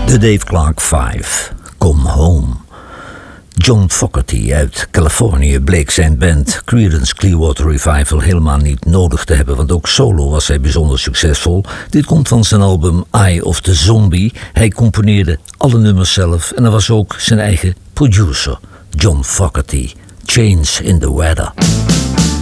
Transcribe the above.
De Dave Clark 5, Come Home. John Fogerty uit Californië bleek zijn band Creedence Clearwater Revival helemaal niet nodig te hebben, want ook solo was hij bijzonder succesvol. Dit komt van zijn album Eye of the Zombie. Hij componeerde alle nummers zelf en er was ook zijn eigen producer, John Fogerty. Change in the Weather.